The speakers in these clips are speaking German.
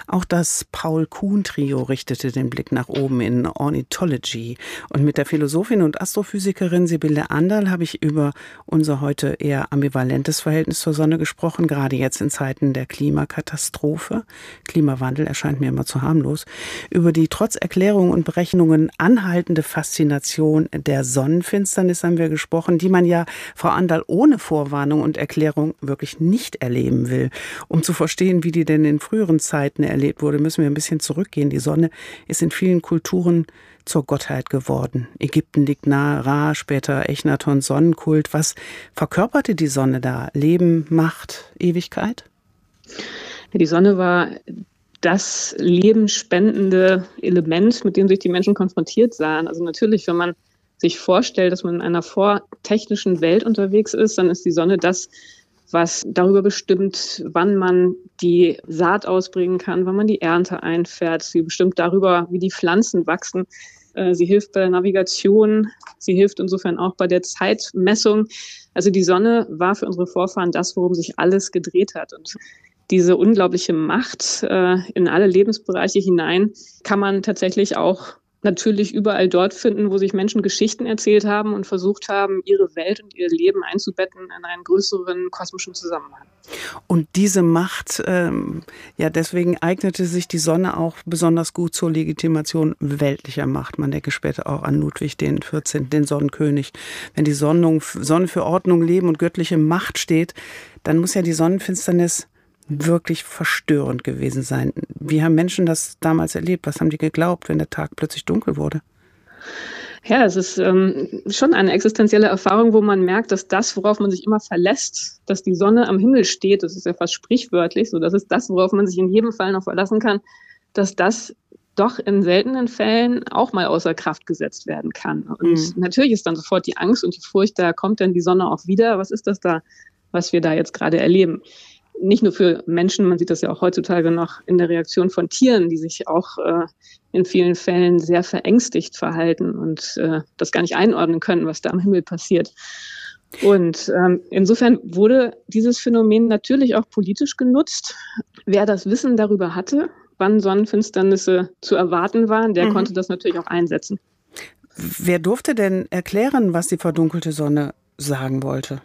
Auch das Paul-Kuhn-Trio richtete den Blick nach oben in Ornithology. Und mit der Philosophin und Astrophysikerin Sibylle Anderl habe ich über unser heute eher ambivalentes Verhältnis zur Sonne gesprochen, gerade jetzt in Zeiten der Klimakatastrophe. Klimawandel erscheint mir immer zu harmlos. Über die trotz Erklärungen und Berechnungen anhaltende Faszination der Sonnenfinsternis haben wir gesprochen, die man ja, Frau Anderl, ohne Vorwarnung und Erklärung wirklich nicht erleben will. Um zu verstehen, wie die denn in früheren Zeiten erlebt wurde, müssen wir ein bisschen zurückgehen. Die Sonne ist in vielen Kulturen zur Gottheit geworden. Ägypten liegt nahe, Ra, später Echnaton, Sonnenkult. Was verkörperte die Sonne da? Leben, Macht, Ewigkeit? Die Sonne war das lebenspendende Element, mit dem sich die Menschen konfrontiert sahen. Also natürlich, wenn man sich vorstellt, dass man in einer vortechnischen Welt unterwegs ist, dann ist die Sonne das, was darüber bestimmt, wann man die Saat ausbringen kann, wann man die Ernte einfährt. Sie bestimmt darüber, wie die Pflanzen wachsen. Sie hilft bei der Navigation. Sie hilft insofern auch bei der Zeitmessung. Also die Sonne war für unsere Vorfahren das, worum sich alles gedreht hat. Und diese unglaubliche Macht in alle Lebensbereiche hinein kann man tatsächlich auch natürlich überall dort finden, wo sich Menschen Geschichten erzählt haben und versucht haben, ihre Welt und ihr Leben einzubetten in einen größeren kosmischen Zusammenhang. Und diese Macht, deswegen eignete sich die Sonne auch besonders gut zur Legitimation weltlicher Macht. Man denke später auch an Ludwig XIV., den Sonnenkönig. Wenn die Sonne für Ordnung, Leben und göttliche Macht steht, dann muss ja die Sonnenfinsternis wirklich verstörend gewesen sein. Wie haben Menschen das damals erlebt? Was haben die geglaubt, wenn der Tag plötzlich dunkel wurde? Ja, es ist schon eine existenzielle Erfahrung, wo man merkt, dass das, worauf man sich immer verlässt, dass die Sonne am Himmel steht, das ist ja fast sprichwörtlich, so, das ist das, worauf man sich in jedem Fall noch verlassen kann, dass das doch in seltenen Fällen auch mal außer Kraft gesetzt werden kann. Und natürlich ist dann sofort die Angst und die Furcht, da kommt dann die Sonne auch wieder. Was ist das da, was wir da jetzt gerade erleben? Nicht nur für Menschen, man sieht das ja auch heutzutage noch in der Reaktion von Tieren, die sich auch in vielen Fällen sehr verängstigt verhalten und das gar nicht einordnen können, was da am Himmel passiert. Und insofern wurde dieses Phänomen natürlich auch politisch genutzt. Wer das Wissen darüber hatte, wann Sonnenfinsternisse zu erwarten waren, der konnte das natürlich auch einsetzen. Wer durfte denn erklären, was die verdunkelte Sonne sagen wollte?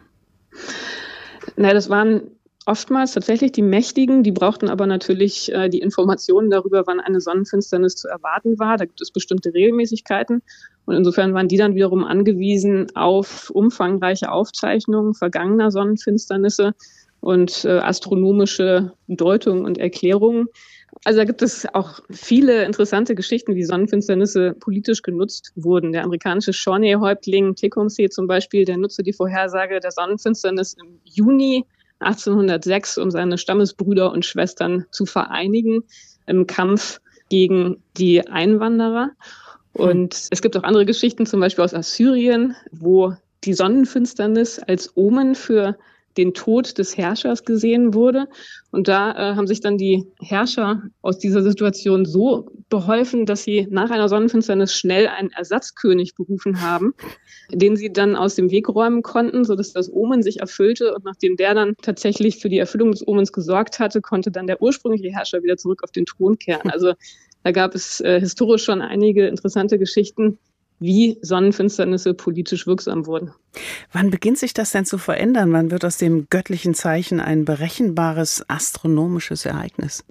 Das waren oftmals tatsächlich die Mächtigen, die brauchten aber natürlich die Informationen darüber, wann eine Sonnenfinsternis zu erwarten war. Da gibt es bestimmte Regelmäßigkeiten und insofern waren die dann wiederum angewiesen auf umfangreiche Aufzeichnungen vergangener Sonnenfinsternisse und astronomische Deutungen und Erklärungen. Also da gibt es auch viele interessante Geschichten, wie Sonnenfinsternisse politisch genutzt wurden. Der amerikanische Shawnee-Häuptling Tecumseh zum Beispiel, der nutzte die Vorhersage der Sonnenfinsternis im Juni 1806, um seine Stammesbrüder und Schwestern zu vereinigen im Kampf gegen die Einwanderer. Und es gibt auch andere Geschichten, zum Beispiel aus Assyrien, wo die Sonnenfinsternis als Omen für den Tod des Herrschers gesehen wurde. Und da haben sich dann die Herrscher aus dieser Situation so beholfen, dass sie nach einer Sonnenfinsternis schnell einen Ersatzkönig berufen haben, den sie dann aus dem Weg räumen konnten, sodass das Omen sich erfüllte. Und nachdem der dann tatsächlich für die Erfüllung des Omens gesorgt hatte, konnte dann der ursprüngliche Herrscher wieder zurück auf den Thron kehren. Also da gab es historisch schon einige interessante Geschichten, wie Sonnenfinsternisse politisch wirksam wurden. Wann beginnt sich das denn zu verändern? Wann wird aus dem göttlichen Zeichen ein berechenbares astronomisches Ereignis?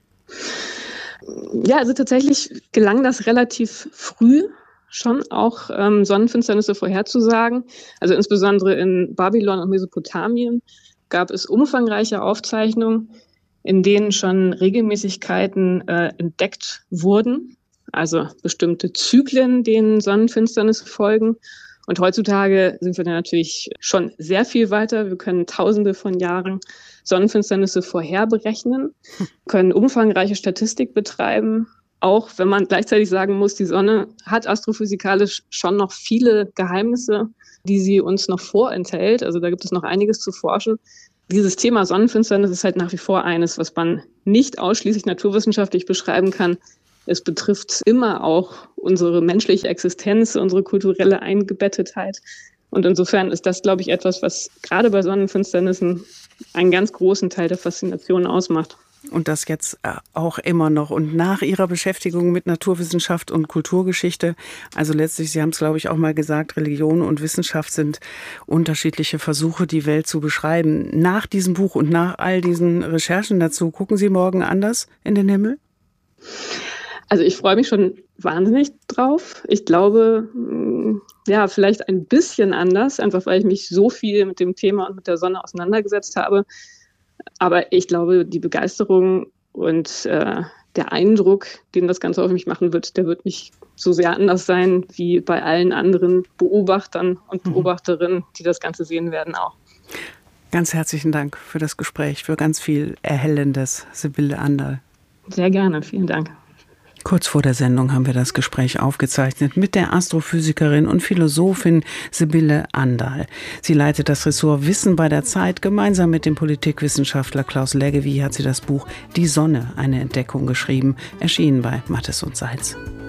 Ja, also tatsächlich gelang das relativ früh schon auch Sonnenfinsternisse vorherzusagen. Also insbesondere in Babylon und Mesopotamien gab es umfangreiche Aufzeichnungen, in denen schon Regelmäßigkeiten entdeckt wurden. Also bestimmte Zyklen, denen Sonnenfinsternisse folgen. Und heutzutage sind wir dann natürlich schon sehr viel weiter. Wir können Tausende von Jahren Sonnenfinsternisse vorherberechnen, können umfangreiche Statistik betreiben, auch wenn man gleichzeitig sagen muss, die Sonne hat astrophysikalisch schon noch viele Geheimnisse, die sie uns noch vorenthält. Also da gibt es noch einiges zu forschen. Dieses Thema Sonnenfinsternis ist halt nach wie vor eines, was man nicht ausschließlich naturwissenschaftlich beschreiben kann. Es betrifft immer auch unsere menschliche Existenz, unsere kulturelle Eingebettetheit. Und insofern ist das, glaube ich, etwas, was gerade bei Sonnenfinsternissen einen ganz großen Teil der Faszination ausmacht. Und das jetzt auch immer noch. Und nach Ihrer Beschäftigung mit Naturwissenschaft und Kulturgeschichte, also letztlich, Sie haben es, glaube ich, auch mal gesagt, Religion und Wissenschaft sind unterschiedliche Versuche, die Welt zu beschreiben. Nach diesem Buch und nach all diesen Recherchen dazu, gucken Sie morgen anders in den Himmel? Also ich freue mich schon wahnsinnig drauf. Ich glaube, ja, vielleicht ein bisschen anders, einfach weil ich mich so viel mit dem Thema und mit der Sonne auseinandergesetzt habe. Aber ich glaube, die Begeisterung und der Eindruck, den das Ganze auf mich machen wird, der wird nicht so sehr anders sein wie bei allen anderen Beobachtern und Beobachterinnen, die das Ganze sehen werden auch. Ganz herzlichen Dank für das Gespräch, für ganz viel Erhellendes, Sibylle Anderl. Sehr gerne, vielen Dank. Kurz vor der Sendung haben wir das Gespräch aufgezeichnet mit der Astrophysikerin und Philosophin Sibylle Anderl. Sie leitet das Ressort Wissen bei der Zeit. Gemeinsam mit dem Politikwissenschaftler Klaus Leggevi hat sie das Buch Die Sonne, eine Entdeckung geschrieben, erschienen bei Mattes und Seitz.